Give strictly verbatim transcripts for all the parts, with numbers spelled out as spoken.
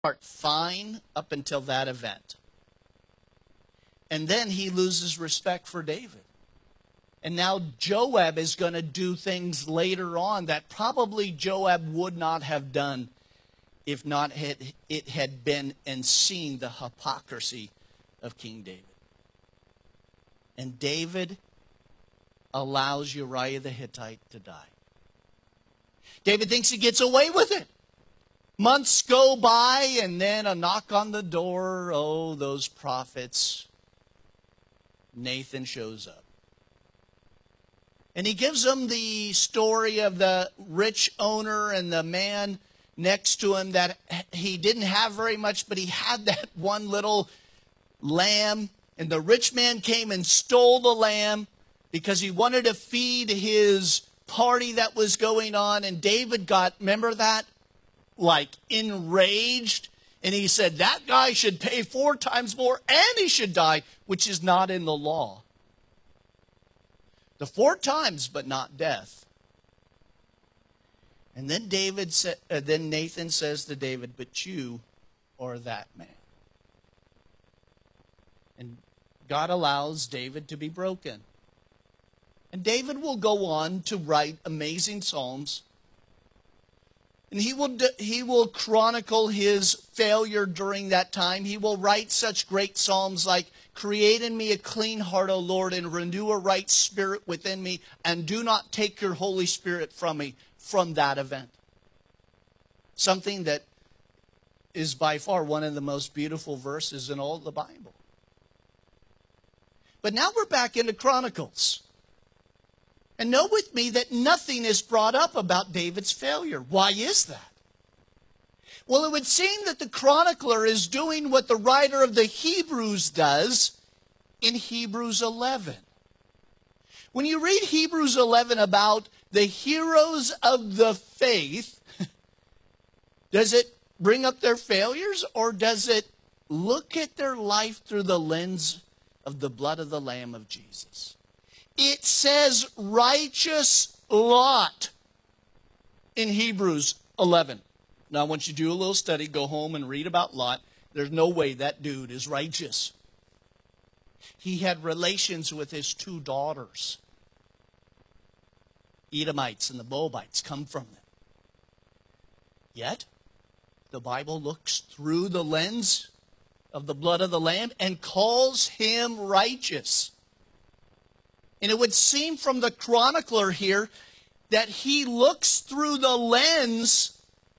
fine up until that event. And then he loses respect for David. And now Joab is going to do things later on that probably Joab would not have done if not had, it had been and seen the hypocrisy of King David. And David allows Uriah the Hittite to die. David thinks he gets away with it. Months go by, and then a knock on the door. Oh, those prophets. Nathan shows up. And he gives them the story of the rich owner and the man next to him that he didn't have very much, but he had that one little lamb. And the rich man came and stole the lamb because he wanted to feed his party that was going on. And David got, remember that? Like enraged. And he said, that guy should pay four times more and he should die, which is not in the law. The four times, but not death. And then David sa- uh, then Nathan says to David, but you are that man. And God allows David to be broken. And David will go on to write amazing psalms. And he will, he will chronicle his failure during that time. He will write such great psalms like, create in me a clean heart, O Lord, and renew a right spirit within me, and do not take your Holy Spirit from me, from that event. Something that is by far one of the most beautiful verses in all the Bible. But now we're back into Chronicles. And know with me that nothing is brought up about David's failure. Why is that? Well, it would seem that the chronicler is doing what the writer of the Hebrews does in Hebrews eleven. When you read Hebrews eleven about the heroes of the faith, does it bring up their failures, or does it look at their life through the lens of the blood of the Lamb of Jesus? It says righteous Lot in Hebrews eleven. Now, once you do a little study, go home and read about Lot. There's no way that dude is righteous. He had relations with his two daughters. Edomites and the Moabites come from them. Yet, the Bible looks through the lens of the blood of the Lamb and calls him righteous. And it would seem from the chronicler here that he looks through the lens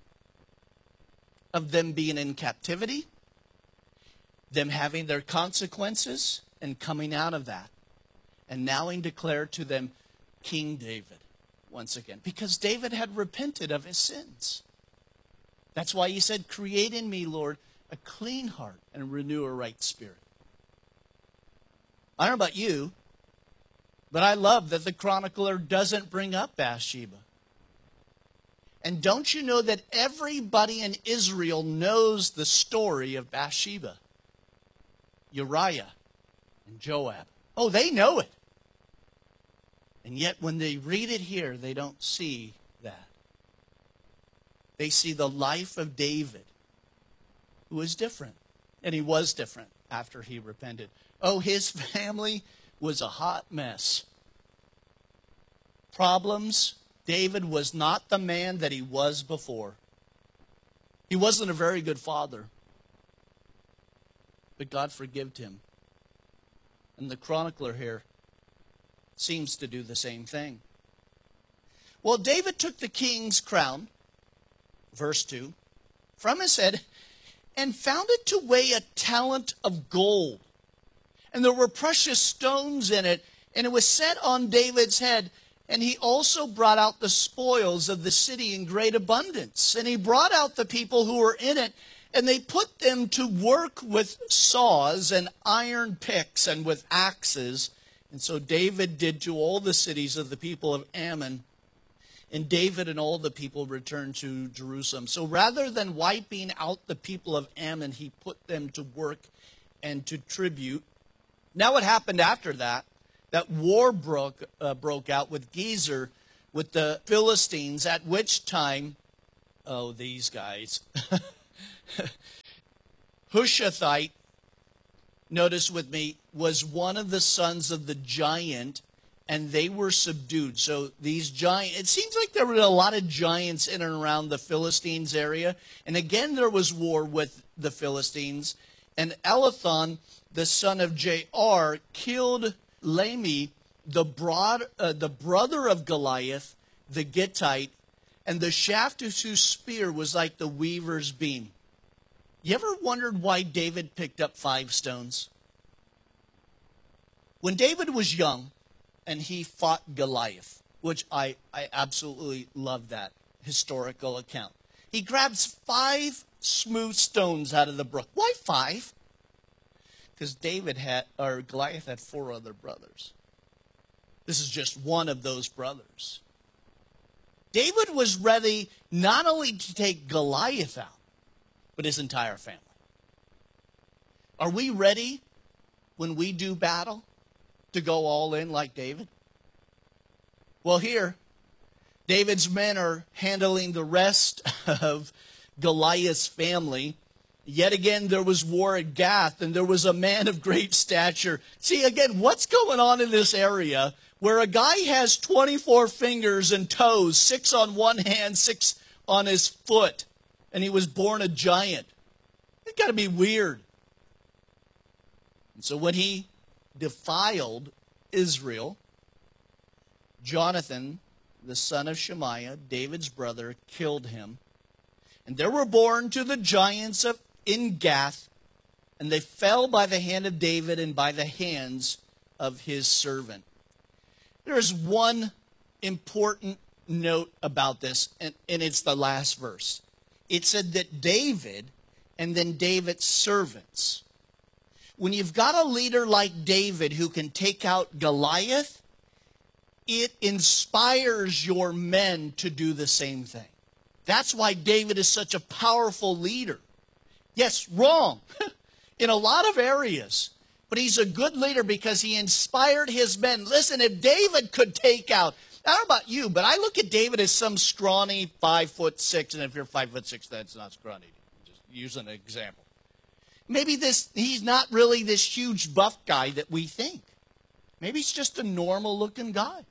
of them being in captivity, them having their consequences, and coming out of that. And now he declared to them King David once again. Because David had repented of his sins. That's why he said, create in me, Lord, a clean heart and renew a right spirit. I don't know about you, but I love that the chronicler doesn't bring up Bathsheba. And don't you know that everybody in Israel knows the story of Bathsheba, Uriah, and Joab? Oh, they know it. And yet when they read it here, they don't see that. They see the life of David, who is different. And he was different after he repented. Oh, his family was a hot mess. Problems. David was not the man that he was before. He wasn't a very good father. But God forgave him. And the chronicler here seems to do the same thing. Well, David took the king's crown, verse two, from his head and found it to weigh a talent of gold. And there were precious stones in it, and it was set on David's head. And he also brought out the spoils of the city in great abundance. And he brought out the people who were in it, and they put them to work with saws and iron picks and with axes. And so David did to all the cities of the people of Ammon. And David and all the people returned to Jerusalem. So rather than wiping out the people of Ammon, he put them to work and to tribute. Now what happened after that? That war broke, uh, broke out with Gezer, with the Philistines, at which time, oh, these guys, Hushathite, notice with me, was one of the sons of the giant, and they were subdued. So these giants, it seems like there were a lot of giants in and around the Philistines area. And again, there was war with the Philistines. And Elathon, the son of Jair, killed Lami, the, broad, uh, the brother of Goliath, the Gittite, and the shaft of whose spear was like the weaver's beam. You ever wondered why David picked up five stones? When David was young and he fought Goliath, which I, I absolutely love that historical account, he grabs five smooth stones out of the brook. Why five? Because David had, or Goliath had four other brothers. This is just one of those brothers. David was ready not only to take Goliath out, but his entire family. Are we ready when we do battle to go all in like David? Well, here, David's men are handling the rest of Goliath's family. Yet again, there was war at Gath, and there was a man of great stature. See, again, what's going on in this area where a guy has twenty-four fingers and toes, six on one hand, six on his foot, and he was born a giant? It's got to be weird. And so when he defiled Israel, Jonathan, the son of Shemaiah, David's brother, killed him. And there were born to the giants of in Gath, and they fell by the hand of David and by the hands of his servant. There is one important note about this, and, and it's the last verse. It said that David and then David's servants. When you've got a leader like David who can take out Goliath, it inspires your men to do the same thing. That's why David is such a powerful leader. Yes, wrong in a lot of areas. But he's a good leader because he inspired his men. Listen, if David could take out, I don't know about you, but I look at David as some scrawny five foot six, and if you're five foot six, that's not scrawny. Just use an example. Maybe this he's not really this huge buff guy that we think. Maybe he's just a normal looking guy.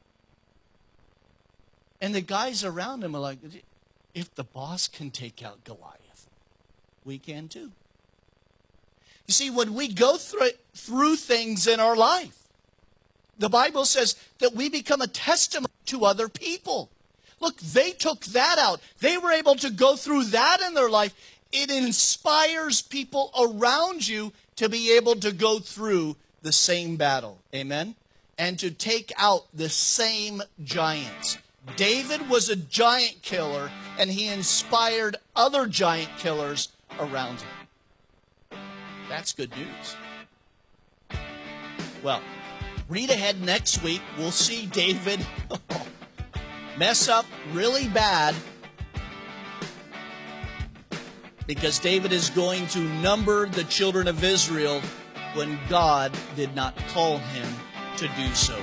And the guys around him are like, if the boss can take out Goliath, we can too. You see, when we go through, through things in our life, the Bible says that we become a testament to other people. Look, they took that out. They were able to go through that in their life. It inspires people around you to be able to go through the same battle. Amen? And to take out the same giants. David was a giant killer, and he inspired other giant killers around him. That's good news. Well, read ahead next week. We'll see David mess up really bad because David is going to number the children of Israel when God did not call him to do so.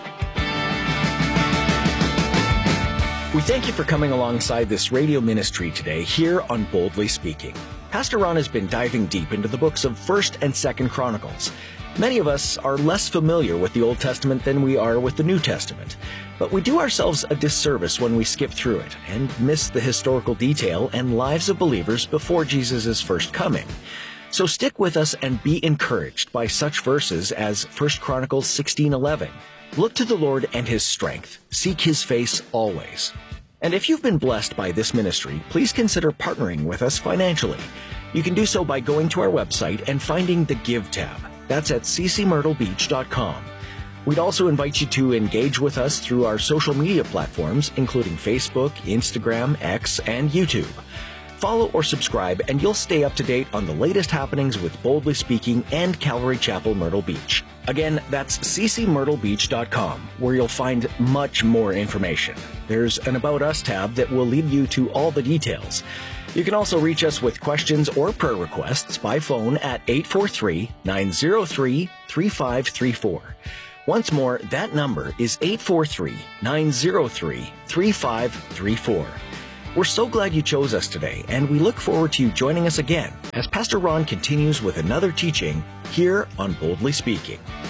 We thank you for coming alongside this radio ministry today here on Boldly Speaking. Pastor Ron has been diving deep into the books of First and Second Chronicles. Many of us are less familiar with the Old Testament than we are with the New Testament, but we do ourselves a disservice when we skip through it and miss the historical detail and lives of believers before Jesus' first coming. So stick with us and be encouraged by such verses as First Chronicles sixteen eleven. Look to the Lord and His strength. Seek His face always. And if you've been blessed by this ministry, please consider partnering with us financially. You can do so by going to our website and finding the Give tab. That's at c c myrtle beach dot com. We'd also invite you to engage with us through our social media platforms, including Facebook, Instagram, X, and YouTube. Follow or subscribe, and you'll stay up to date on the latest happenings with Boldly Speaking and Calvary Chapel Myrtle Beach. Again, that's c c myrtle beach dot com, where you'll find much more information. There's an About Us tab that will lead you to all the details. You can also reach us with questions or prayer requests by phone at eight four three, nine zero three, three five three four. Once more, that number is eight four three, nine zero three, three five three four. We're so glad you chose us today, and we look forward to you joining us again as Pastor Ron continues with another teaching here on Boldly Speaking.